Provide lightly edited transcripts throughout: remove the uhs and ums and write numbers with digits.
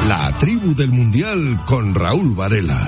La tribu del Mundial con Raúl Varela.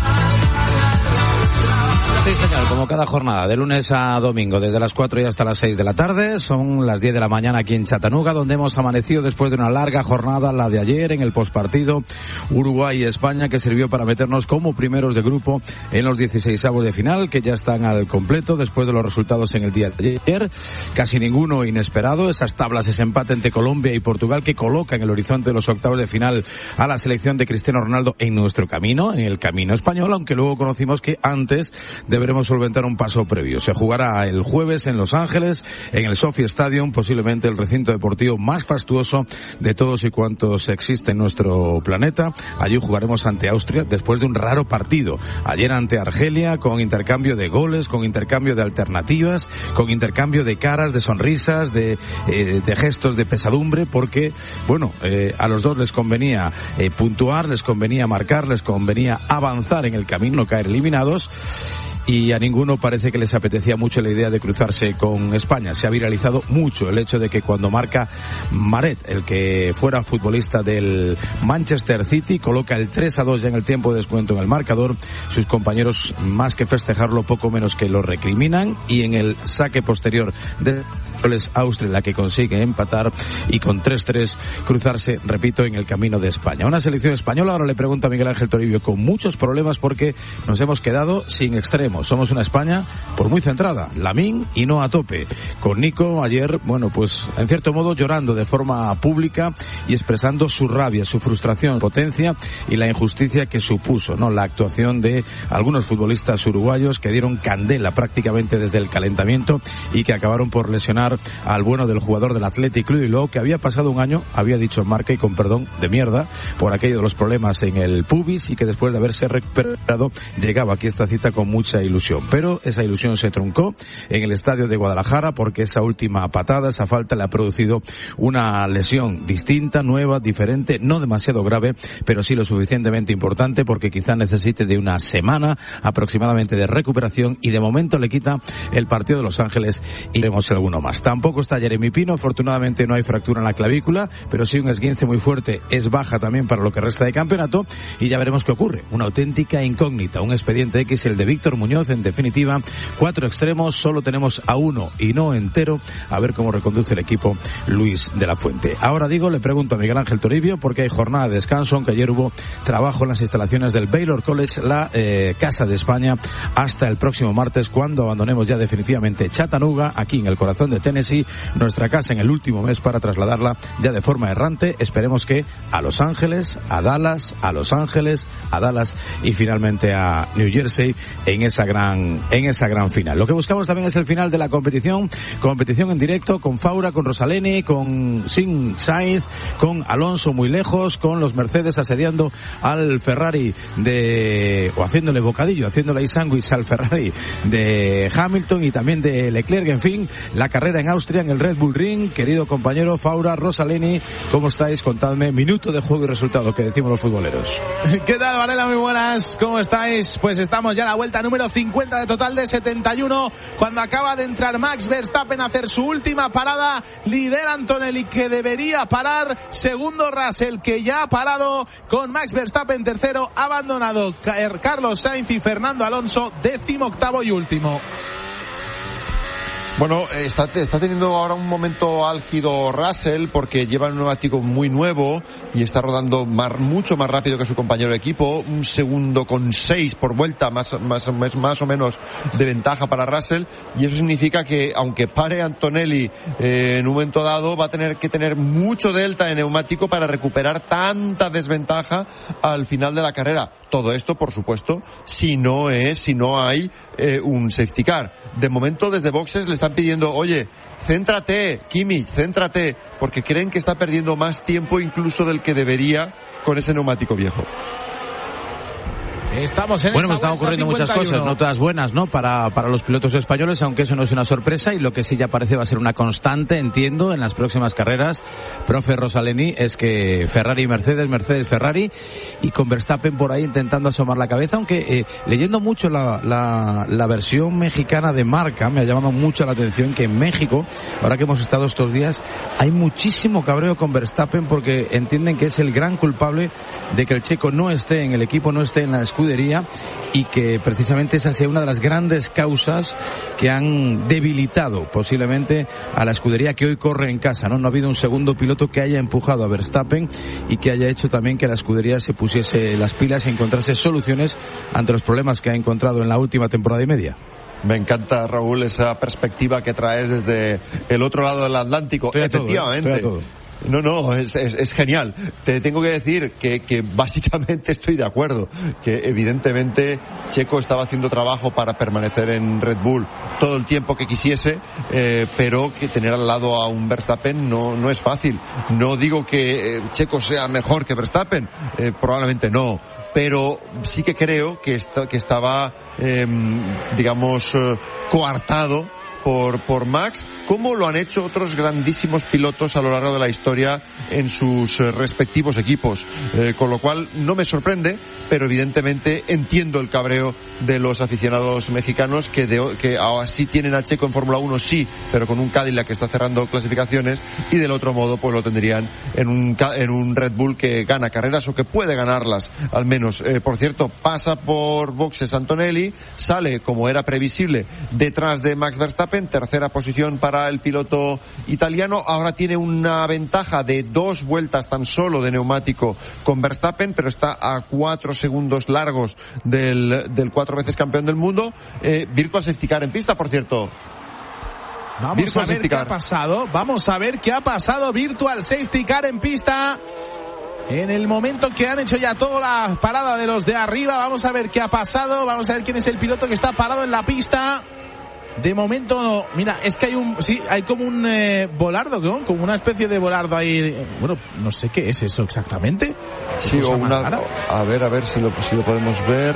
Sí, señor, como cada jornada, de lunes a domingo, desde las 4 y hasta las 6 de la tarde, son las 10 de la mañana aquí en Chattanooga, donde hemos amanecido después de una larga jornada, la de ayer, en el postpartido Uruguay y España, que sirvió para meternos como primeros de grupo en los 16avos de final, que ya están al completo después de los resultados en el día de ayer. Casi ninguno inesperado, esas tablas, ese empate entre Colombia y Portugal, que coloca en el horizonte de los octavos de final a la selección de Cristiano Ronaldo en nuestro camino, en el camino español, aunque luego conocimos que antes deberemos solventar un paso previo. Se jugará el jueves en Los Ángeles, en el SoFi Stadium, posiblemente el recinto deportivo más fastuoso de todos y cuantos existe en nuestro planeta. Allí jugaremos ante Austria después de un raro partido. Ayer ante Argelia, con intercambio de goles, con intercambio de alternativas, con intercambio de caras, de sonrisas, de gestos de pesadumbre, porque, bueno, a los dos les convenía puntuar, les convenía marcar, les convenía avanzar en el camino, no caer eliminados. Y a ninguno parece que les apetecía mucho la idea de cruzarse con España. Se ha viralizado mucho el hecho de que cuando marca Maret, el que fuera futbolista del Manchester City, coloca el 3-2 ya en el tiempo de descuento en el marcador, sus compañeros, más que festejarlo, poco menos que lo recriminan, y en el saque posterior de Austria la que consigue empatar y con 3-3 cruzarse, repito, en el camino de España. Una selección española, ahora le pregunta a Miguel Ángel Toribio, con muchos problemas porque nos hemos quedado sin extremos. Somos una España por muy centrada, Lamine y no a tope. Con Nico ayer, bueno, pues en cierto modo llorando de forma pública y expresando su rabia, su frustración, potencia y la injusticia que supuso, ¿no?, la actuación de algunos futbolistas uruguayos que dieron candela prácticamente desde el calentamiento y que acabaron por lesionar al bueno del jugador del Athletic Club, y luego que había pasado un año, había dicho en marca y con perdón, de mierda por aquello de los problemas en el pubis, y que después de haberse recuperado llegaba aquí esta cita con mucha ilusión. Pero esa ilusión se truncó en el estadio de Guadalajara porque esa última patada, esa falta, le ha producido una lesión distinta, nueva, diferente, no demasiado grave, pero sí lo suficientemente importante porque quizá necesite de una semana aproximadamente de recuperación, y de momento le quita el partido de Los Ángeles y veremos alguno más. Tampoco está Jeremy Pino, afortunadamente no hay fractura en la clavícula, pero sí un esguince muy fuerte, es baja también para lo que resta de campeonato, y ya veremos qué ocurre. Una auténtica incógnita, un expediente X, el de Víctor Muñoz. En definitiva, 4 extremos, solo tenemos a uno y no entero, a ver cómo reconduce el equipo Luis de la Fuente. Ahora digo, le pregunto a Miguel Ángel Toribio, porque hay jornada de descanso, aunque ayer hubo trabajo en las instalaciones del Baylor College, la Casa de España, hasta el próximo martes, cuando abandonemos ya definitivamente Chattanooga, aquí en el corazón de Tennessee, nuestra casa en el último mes, para trasladarla ya de forma errante, esperemos que a Los Ángeles, a Dallas, a Los Ángeles, a Dallas y finalmente a New Jersey en esa gran final. Lo que buscamos también es el final de la competición en directo, con Faura, con Rosaleni, con Sin Sainz, con Alonso muy lejos, con los Mercedes asediando al Ferrari o haciéndole bocadillo, haciéndole ahí sándwich al Ferrari de Hamilton y también de Leclerc. En fin, la carrera en Austria, en el Red Bull Ring. Querido compañero Faura, Rosaleni, ¿cómo estáis? Contadme, minuto de juego y resultado, que decimos los futboleros. ¿Qué tal, Varela? Muy buenas, ¿cómo estáis? Pues estamos ya a la vuelta número 50 de total de 71, cuando acaba de entrar Max Verstappen a hacer su última parada. Lidera Antonelli, que debería parar. Segundo Russell, que ya ha parado, con Max Verstappen tercero, abandonado Carlos Sainz y Fernando Alonso 18º y último. Bueno, está teniendo ahora un momento álgido Russell, porque lleva un neumático muy nuevo y está rodando mucho más rápido que su compañero de equipo. 1 segundo con 6 por vuelta, más o menos de ventaja para Russell, y eso significa que aunque pare Antonelli en un momento dado, va a tener que tener mucho delta de neumático para recuperar tanta desventaja al final de la carrera. Todo esto, por supuesto, si no hay un safety car. De momento, desde boxes le están pidiendo, oye, céntrate, Kimi, céntrate, porque creen que está perdiendo más tiempo incluso del que debería con ese neumático viejo. Estamos en bueno, esa están ocurriendo 51. muchas cosas, no todas buenas, ¿no? Para los pilotos españoles, aunque eso no es una sorpresa, y lo que sí ya parece va a ser una constante, entiendo, en las próximas carreras, profe Rosaleni, es que Ferrari y Mercedes, Ferrari, y con Verstappen por ahí intentando asomar la cabeza, aunque leyendo mucho la versión mexicana de Marca, me ha llamado mucho la atención que en México, ahora que hemos estado estos días, hay muchísimo cabreo con Verstappen porque entienden que es el gran culpable de que el checo no esté en el equipo, no esté en la escudería, y que precisamente esa sea una de las grandes causas que han debilitado posiblemente a la escudería que hoy corre en casa, ¿no? No ha habido un segundo piloto que haya empujado a Verstappen y que haya hecho también que la escudería se pusiese las pilas y encontrase soluciones ante los problemas que ha encontrado en la última temporada y media. Me encanta, Raúl, esa perspectiva que traes desde el otro lado del Atlántico. Efectivamente. No, es genial. Te tengo que decir que básicamente estoy de acuerdo, que evidentemente Checo estaba haciendo trabajo para permanecer en Red Bull todo el tiempo que quisiese, pero que tener al lado a un Verstappen no es fácil. No digo que Checo sea mejor que Verstappen, probablemente no, pero sí que creo que estaba, coartado por Max, como lo han hecho otros grandísimos pilotos a lo largo de la historia en sus respectivos equipos, con lo cual no me sorprende, pero evidentemente entiendo el cabreo de los aficionados mexicanos que ahora sí tienen a Checo en Fórmula 1, sí, pero con un Cadillac que está cerrando clasificaciones, y del otro modo pues lo tendrían en un Red Bull que gana carreras o que puede ganarlas al menos. Por cierto, pasa por boxes Antonelli, sale como era previsible detrás de Max Verstappen, tercera posición para el piloto italiano. Ahora tiene una ventaja de 2 vueltas tan solo de neumático con Verstappen, pero está a 4 segundos largos del 4 veces campeón del mundo. Virtual Safety Car en pista, por cierto. Vamos a ver qué ha pasado. Virtual Safety Car en pista. En el momento que han hecho ya toda la parada de los de arriba, vamos a ver qué ha pasado. Vamos a ver quién es el piloto que está parado en la pista. De momento no. Mira, es que hay como un volardo, ¿no? Como una especie de volardo ahí. Bueno, no sé qué es eso exactamente. Sí, o una. A ver si lo podemos ver.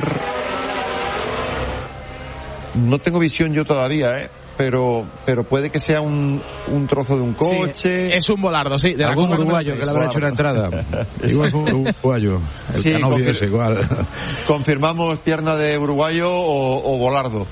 No tengo visión yo todavía, pero puede que sea un trozo de un coche. Sí, es un volardo, sí. De algún uruguayo que le habrá hecho una entrada. Igual fue un uruguayo. El Canovio es igual. Confirmamos pierna de uruguayo o volardo.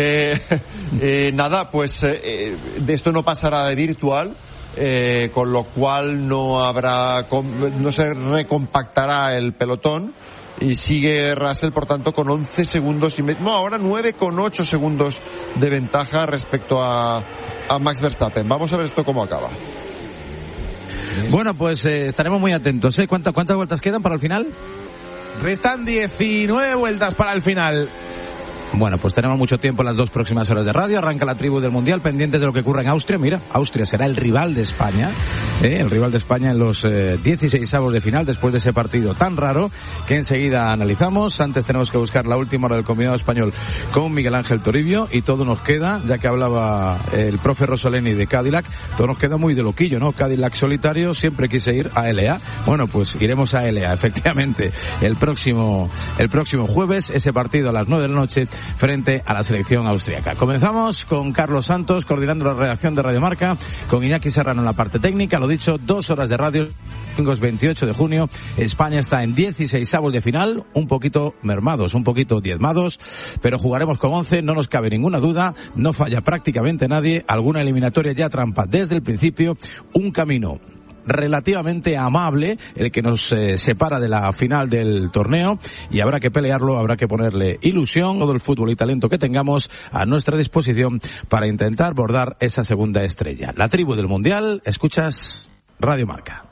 Nada, pues de esto no pasará de virtual. Con lo cual no se recompactará el pelotón. Y sigue Russell, por tanto, con 11 segundos y medio. No, ahora 9,8 segundos de ventaja respecto a Max Verstappen. Vamos a ver esto cómo acaba. Bueno, pues estaremos muy atentos. ¿Cuántas vueltas quedan para el final? Restan 19 vueltas para el final. Bueno, pues tenemos mucho tiempo en las 2 próximas horas de radio. Arranca la tribu del Mundial, pendientes de lo que ocurra en Austria. Mira, Austria será el rival de España, el rival de España en los 16avos de final, después de ese partido tan raro que enseguida analizamos. Antes tenemos que buscar la última hora del combinado español con Miguel Ángel Toribio, y todo nos queda, ya que hablaba el profe Rosaleni de Cadillac, todo nos queda muy de loquillo, ¿no? Cadillac solitario, siempre quise ir a LA. Bueno, pues iremos a LA, efectivamente, el próximo jueves, ese partido a las 9 de la noche frente a la selección austríaca. Comenzamos con Carlos Santos coordinando la redacción de Radio Marca, con Iñaki Serrano en la parte técnica. Lo dicho, 2 horas de radio. Domingo 28 de junio, España está en 16avos de final, un poquito mermados, un poquito diezmados, pero jugaremos con 11, no nos cabe ninguna duda, no falla prácticamente nadie, alguna eliminatoria ya trampa desde el principio, un camino relativamente amable el que nos separa de la final del torneo, y habrá que pelearlo, habrá que ponerle ilusión, todo el fútbol y talento que tengamos a nuestra disposición para intentar bordar esa segunda estrella. La tribu del Mundial, escuchas Radio Marca.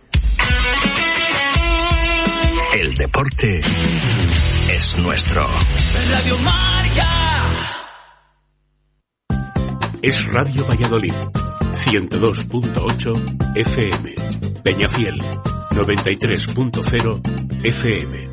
El deporte es nuestro. Radio Marca. Es Radio Valladolid, 102.8 FM, Peñafiel, 93.0 FM.